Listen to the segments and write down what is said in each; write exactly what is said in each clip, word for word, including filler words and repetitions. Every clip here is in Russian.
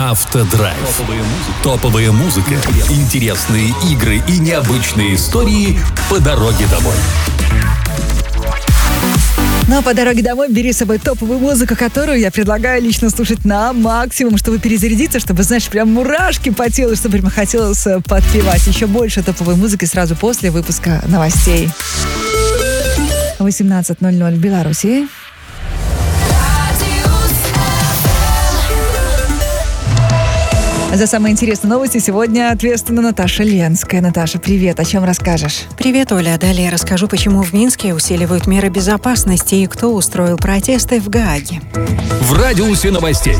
Автодрайв. Топовая музыка, интересные игры и необычные истории по дороге домой. Ну а по дороге домой бери с собой топовую музыку, которую я предлагаю лично слушать на максимум, чтобы перезарядиться, чтобы, знаешь, прям мурашки по телу, чтобы прям хотелось подпевать. Еще больше топовой музыки сразу после выпуска новостей. восемнадцать ноль ноль в Беларуси. За самые интересные новости сегодня ответственна Наташа Ленская. Наташа, привет. О чем расскажешь? Привет, Оля. Далее расскажу, почему в Минске усиливают меры безопасности и кто устроил протесты в Гааге. В радиусе новостей.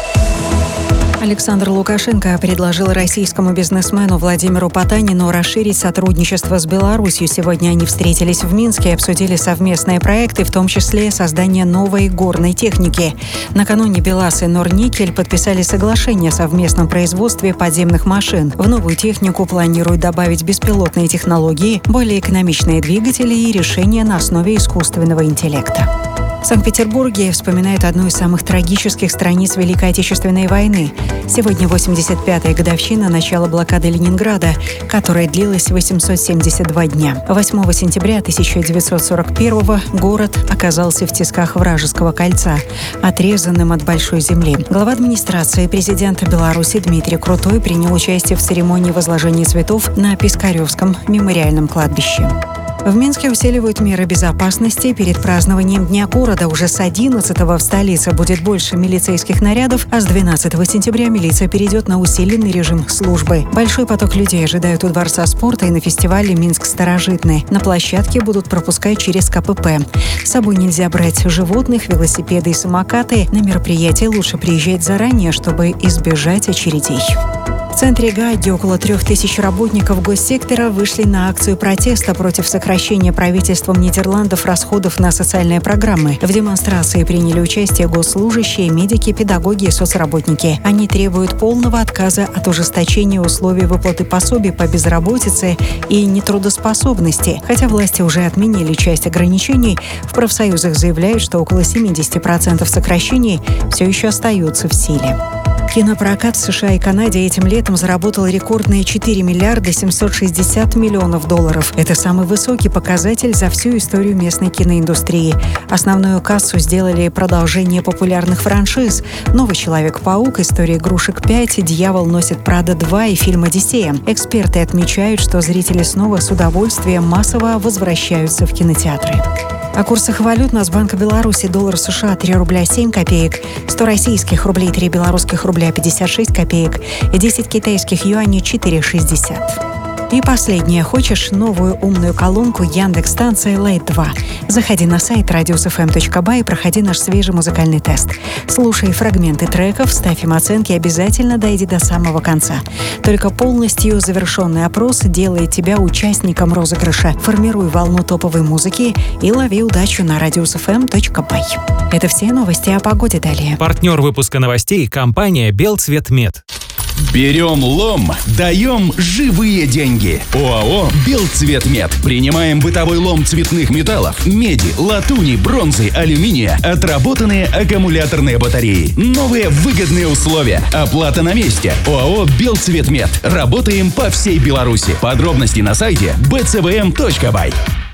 Александр Лукашенко предложил российскому бизнесмену Владимиру Потанину расширить сотрудничество с Беларусью. Сегодня они встретились в Минске и обсудили совместные проекты, в том числе создание новой горной техники. Накануне БелАЗ и Норникель подписали соглашение о совместном производстве подземных машин. В новую технику планируют добавить беспилотные технологии, более экономичные двигатели и решения на основе искусственного интеллекта. В Санкт-Петербурге вспоминают одну из самых трагических страниц Великой Отечественной войны. Сегодня восемьдесят пятая годовщина начала блокады Ленинграда, которая длилась восемьсот семьдесят два дня. восьмого сентября тысяча девятьсот сорок первого город оказался в тисках вражеского кольца, отрезанным от большой земли. Глава администрации президента Беларуси Дмитрий Крутой принял участие в церемонии возложения цветов на Пискаревском мемориальном кладбище. В Минске усиливают меры безопасности перед празднованием Дня города. Уже с одиннадцатого в столице будет больше милицейских нарядов, а с двенадцатого сентября милиция перейдет на усиленный режим службы. Большой поток людей ожидают у Дворца спорта и на фестивале «Минск старожитный». На площадке будут пропускать через ка пэ пэ. С собой нельзя брать животных, велосипеды и самокаты. На мероприятие лучше приезжать заранее, чтобы избежать очередей. В центре Гааги около трех тысяч работников госсектора вышли на акцию протеста против сокращения правительством Нидерландов расходов на социальные программы. В демонстрации приняли участие госслужащие, медики, педагоги и соцработники. Они требуют полного отказа от ужесточения условий выплаты пособий по безработице и нетрудоспособности. Хотя власти уже отменили часть ограничений, в профсоюзах заявляют, что около семьдесят процентов сокращений все еще остаются в силе. Кинопрокат в США и Канаде этим летом заработал рекордные четыре миллиарда семьсот шестьдесят миллионов долларов. Это самый высокий показатель за всю историю местной киноиндустрии. Основную кассу сделали продолжение популярных франшиз: «Новый Человек-паук», «История игрушек пять», «Дьявол носит Прада два» и фильм «Одиссея». Эксперты отмечают, что зрители снова с удовольствием массово возвращаются в кинотеатры. О курсах валют: Нацбанка Беларуси доллар США три рубля семь копеек, сто российских рублей три белорусских рубля пятьдесят шесть копеек и десять китайских юаней четыре шестьдесят. И последнее. Хочешь новую умную колонку Яндекс-станция Лайт два? Заходи на сайт радиус эф эм точка бай и проходи наш свежий музыкальный тест. Слушай фрагменты треков, ставь им оценки и обязательно дойди до самого конца. Только полностью завершенный опрос делает тебя участником розыгрыша. Формируй волну топовой музыки и лови удачу на радиус эф эм точка бай. Это все новости о погоде далее. Партнер выпуска новостей — компания «Белцветмет». Берем лом, даем живые деньги. ОАО «Белцветмет». Принимаем бытовой лом цветных металлов, меди, латуни, бронзы, алюминия, отработанные аккумуляторные батареи. Новые выгодные условия. Оплата на месте. ОАО «Белцветмет». Работаем по всей Беларуси. Подробности на сайте бэ цэ вэ эм точка бай.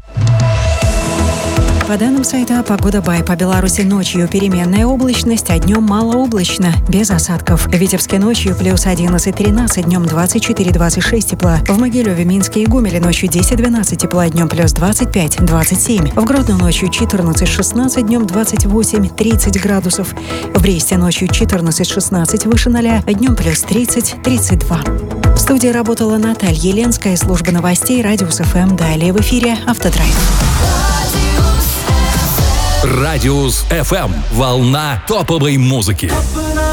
По данным сайта «Погода Бай», по Беларуси ночью переменная облачность, а днем малооблачно, без осадков. В Витебске ночью плюс одиннадцать тринадцать, днем двадцать четыре двадцать шесть тепла. В Могилеве, Минске и Гомеле ночью десять двенадцать тепла, днем плюс двадцать пять двадцать семь. В Гродно ночью четырнадцать шестнадцать, днем двадцать восемь тридцать градусов. В Бресте ночью четырнадцать шестнадцать, выше ноля, днем плюс тридцать тридцать два. В студии работала Наталья Ленская, служба новостей «Радиус эф эм». Далее в эфире «Автодрайв». Радиус эф эм. Волна топовой музыки.